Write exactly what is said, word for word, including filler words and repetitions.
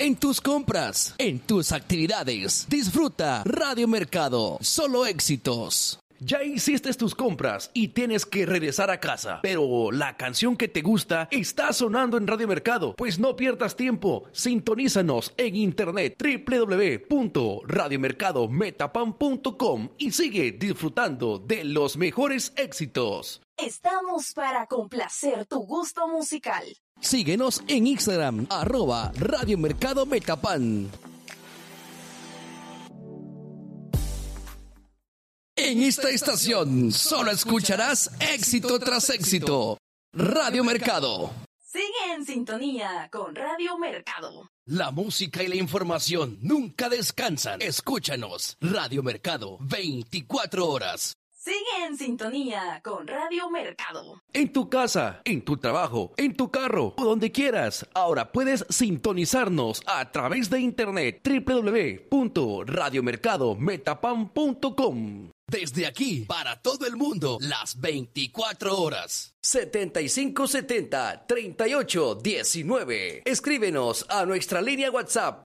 en tus compras, en tus actividades. Disfruta Radio Mercado. Solo éxitos. Ya hiciste tus compras y tienes que regresar a casa, pero la canción que te gusta está sonando en Radio Mercado. Pues no pierdas tiempo, sintonízanos en internet doble u doble u doble u punto radio mercado metapan punto com y sigue disfrutando de los mejores éxitos. Estamos para complacer tu gusto musical. Síguenos en Instagram, arroba Radio Mercado Metapan. En esta estación solo escucharás éxito tras éxito. Radio Mercado. Sigue en sintonía con Radio Mercado. La música y la información nunca descansan. Escúchanos. Radio Mercado, veinticuatro horas. Sigue en sintonía con Radio Mercado. En tu casa, en tu trabajo, en tu carro o donde quieras. Ahora puedes sintonizarnos a través de internet doble u doble u doble u punto radio mercado metapan punto com. Desde aquí, para todo el mundo, las veinticuatro horas. setenta y cinco setenta, treinta y ocho diecinueve. Escríbenos a nuestra línea WhatsApp